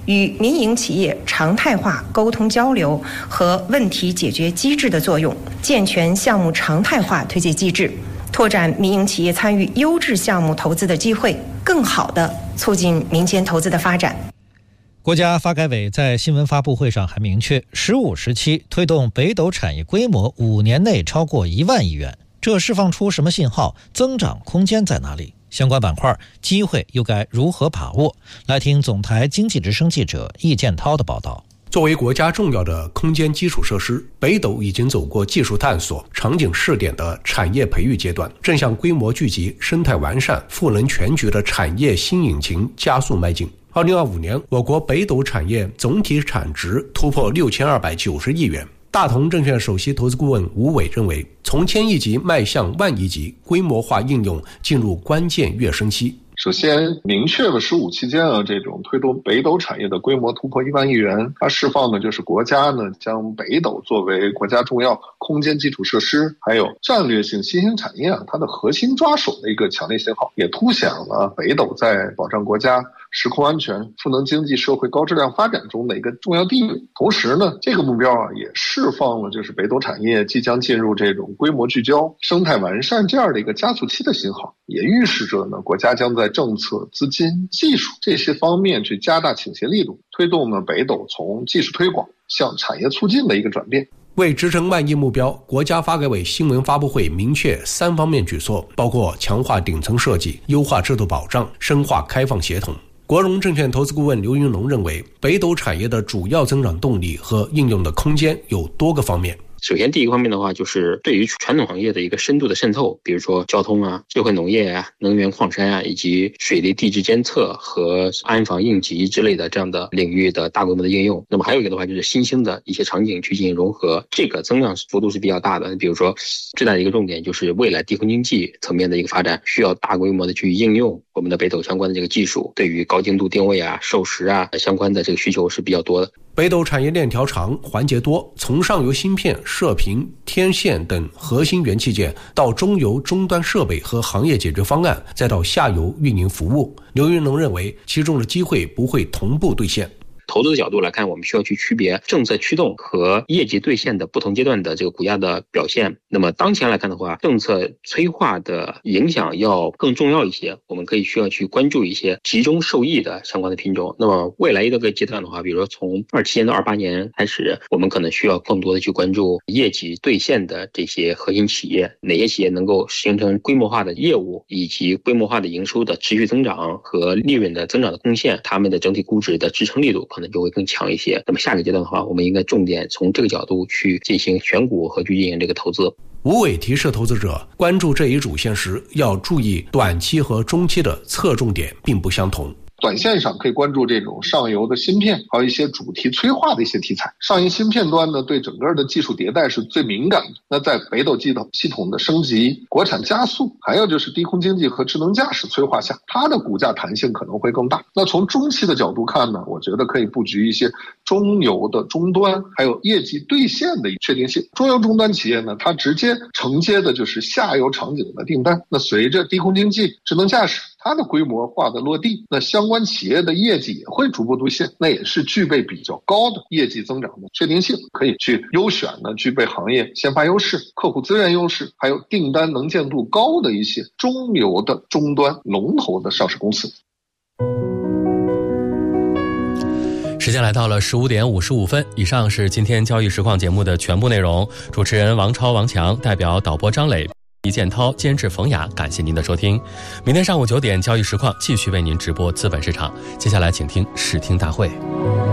与民营企业常态化沟通交流和问题解决机制的作用，健全项目常态化推介机制，拓展民营企业参与优质项目投资的机会，更好地促进民间投资的发展。 国家发改委在新闻发布会上还明确，15、17推动北斗产业规模5年内超过1万亿元，这释放出什么信号？增长空间在哪里？相关板块机会又该如何把握？来听总台经济之声记者易建涛的报道。 作为国家重要的空间基础设施，北斗已经走过技术探索、场景试点的产业培育阶段，正向规模聚集、生态完善、赋能全局的产业新引擎加速迈进。2025年，我国北斗产业总体产值突破6290亿元。大同证券首席投资顾问吴伟认为，从1000亿级迈向万亿级，规模化应用进入关键跃升期。 首先明确了15期间这种推动北斗产业的规模突破1万亿元，它释放的就是国家将北斗作为国家重要空间基础设施还有战略性新兴产业它的核心抓手的一个强烈信号，也凸显了北斗在保障国家时空安全、赋能经济社会高质量发展中的一个重要地位。同时这个目标也释放了就是北斗产业即将进入这种规模聚焦、生态完善这样的一个加速期的信号，也预示着国家将在政策、资金、技术这些方面去加大倾斜力度，推动北斗从技术推广向产业促进的一个转变。 为支撑万亿目标，国家发改委新闻发布会明确3方面举措，包括强化顶层设计、优化制度保障、深化开放协同。国融证券投资顾问刘云龙认为，北斗产业的主要增长动力和应用的空间有多个方面。 首先第一个方面的话，就是对于传统行业的一个深度的渗透，比如说交通智慧农业能源矿山以及水利地质监测和安防应急之类的这样的领域的大规模的应用。那么还有一个的话，就是新兴的一些场景去进行融合，这个增长幅度是比较大的。比如说最大的一个重点就是未来低空经济层面的一个发展，需要大规模的去应用我们的北斗相关的这个技术，对于高精度定位授时相关的这个需求是比较多的。 北斗产业链条长，环节多，从上游芯片、射频、天线等核心元器件，到中游终端设备和行业解决方案，再到下游运营服务。刘云龙认为，其中的机会不会同步兑现。 投资的角度来看，我们需要去区别政策驱动和业绩兑现的不同阶段的这个股价的表现。那么当前来看的话，政策催化的影响要更重要一些，我们需要去关注一些集中受益的相关的品种。那么未来一个阶段的话，比如说从27年到28年开始，我们可能需要更多的去关注业绩兑现的这些核心企业，哪些企业能够形成规模化的业务以及规模化的营收的持续增长和利润的增长的贡献，他们的整体估值的支撑力度可能就会更强一些。那么下个阶段的话，我们应该重点从这个角度去进行选股和去进行这个投资。 吴伟提示投资者关注这一主线时，要注意短期和中期的侧重点并不相同。 短线上可以关注这种上游的芯片，还有一些主题催化的一些题材。上游芯片端对整个的技术迭代是最敏感的。那在北斗系统的升级、国产加速，还有就是低空经济和智能驾驶催化下，它的股价弹性可能会更大。那从中期的角度看我觉得可以布局一些中游的终端，还有业绩兑现的确定性。中游终端企业它直接承接的就是下游场景的订单。那随着低空经济、智能驾驶它的规模化的落地，那相关企业的业绩也会逐步兑现，那也是具备比较高的业绩增长的确定性，可以去优选具备行业先发优势、客户资源优势，还有订单能见度高的一些中游的终端龙头的上市公司。 时间来到了15点55分，以上是今天交易实况节目的全部内容。主持人王超、王强，代表导播张磊、易建涛，监制冯雅，感谢您的收听。明天上午9点，交易实况继续为您直播资本市场。接下来请听视听大会。